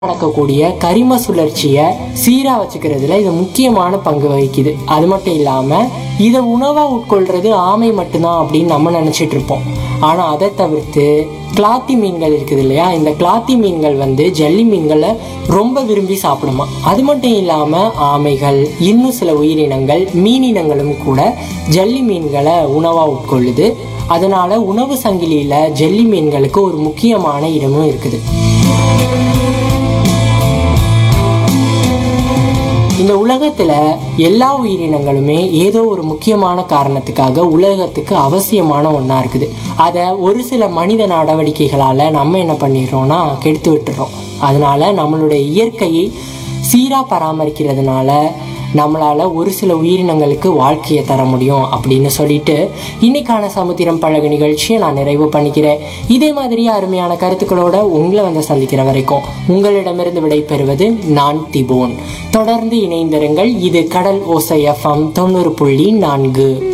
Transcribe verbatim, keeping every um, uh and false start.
நடக்கக்கூடிய கரிம சுழற்சியை சீரா வச்சுக்கிறதுல இது முக்கியமான பங்கு வகிக்குது. அது மட்டும் இல்லாம இதை உணவா உட்கொள்றது ஆமை மட்டும்தான் அப்படின்னு நம்ம நினைச்சிட்டு இருப்போம். ஆனா அதை தவிர்த்து கிளாத்தி மீன்கள் இருக்குது இல்லையா, இந்த கிளாத்தி மீன்கள் வந்து ஜல்லி மீன்களை ரொம்ப விரும்பி சாப்பிடுமா. அது மட்டும் இல்லாம ஆமைகள், இன்னும் சில உயிரினங்கள், மீனினங்களும் கூட ஜல்லி மீன்களை உணவா உட்கொள்ளுது. அதனால உணவு சங்கிலியில ஜல்லி மீன்களுக்கு ஒரு முக்கியமான இடமும் இருக்குது. இந்த உலகத்துல எல்லா உயிரினங்களுமே ஏதோ ஒரு முக்கியமான காரணத்துக்காக உலகத்துக்கு அவசியமான ஒண்ணா இருக்குது. அத ஒரு சில மனித நடவடிக்கைகளால நம்ம என்ன பண்ணிடுறோம்னா கெடுத்து விட்டுறோம். அதனால நம்மளுடைய இயற்கையை சீரா பராமரிக்கிறதுனால நம்மளால ஒரு சில உயிரினங்களுக்கு வாழ்க்கையை தர முடியும் அப்படின்னு சொல்லிட்டு இன்னைக்கான சமுத்திரம் பழகு நிகழ்ச்சியை நான் நிறைவு பண்ணிக்கிறேன். இதே மாதிரி அருமையான கருத்துக்களோட உங்களை வந்து சந்திக்கிற வரைக்கும் உங்களிடமிருந்து விடை பெறுவது நான் திபோன். தொடர்ந்து இணைந்திருங்கள். இது கடல் ஓசை எஃப்எம் தொண்ணூறு புள்ளி நான்கு.